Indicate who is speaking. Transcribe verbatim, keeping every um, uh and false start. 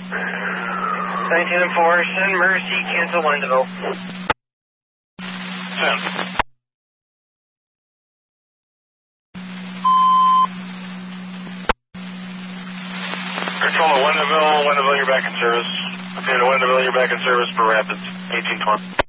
Speaker 1: nineteen and four, send Mercy, cancel Wendell.
Speaker 2: Send. Control to Wendell, Wendell, you're back in service. Okay, to Wendell, you're back in service for Rapids, eighteen twenty.